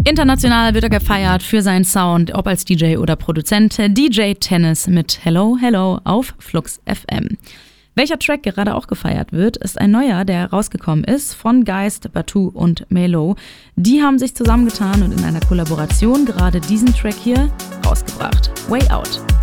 International wird er gefeiert für seinen Sound, ob als DJ oder Produzent. DJ Tennis mit Hello Hello auf Flux FM. Welcher Track gerade auch gefeiert wird, ist ein neuer, der rausgekommen ist von Geist, Batu und Melo. Die haben sich zusammengetan und in einer Kollaboration gerade diesen Track hier rausgebracht. Way Out.